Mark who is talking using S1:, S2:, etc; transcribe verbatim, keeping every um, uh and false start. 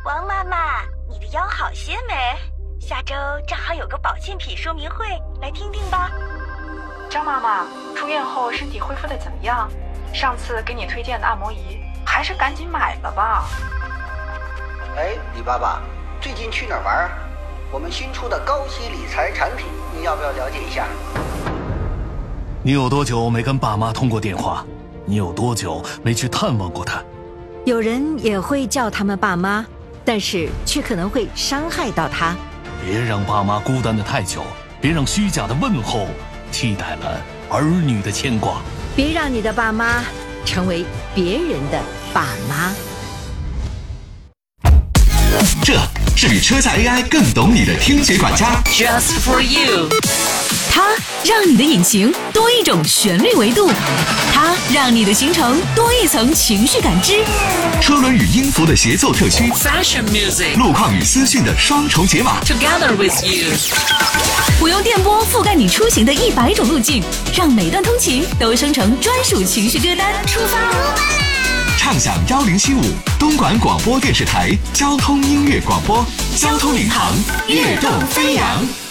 S1: 王妈妈，你的腰好些没？下周正好有个保健品说明会，来听听吧。
S2: 张妈妈，住院后身体恢复的怎么样？上次给你推荐的按摩仪，还是赶紧买了吧。
S3: 哎，李爸爸，最近去哪儿玩？我们新出的高息理财产品，你要不要了解一下？
S4: 你有多久没跟爸妈通过电话？你有多久没去探望过他？
S5: 有人也会叫他们爸妈，但是却可能会伤害到他。
S4: 别让爸妈孤单的太久，别让虚假的问候替代了儿女的牵挂。
S5: 别让你的爸妈成为别人的爸妈。
S6: 这是比车载 A I 更懂你的听觉管家
S7: Just for you。 它让你的引擎多一种旋律维度，它让你的行程多一层情绪感知。
S6: 车轮与音符的协奏特区，
S7: Fashion music，
S6: 路况与思绪的双重解码
S7: Together with you。 我用电波覆盖你出行的一百种路径，让每段通勤都生成专属情绪歌单。出发！
S6: 畅享幺零七五东莞广播电视台交通音乐广播，交通领航，跃动飞扬。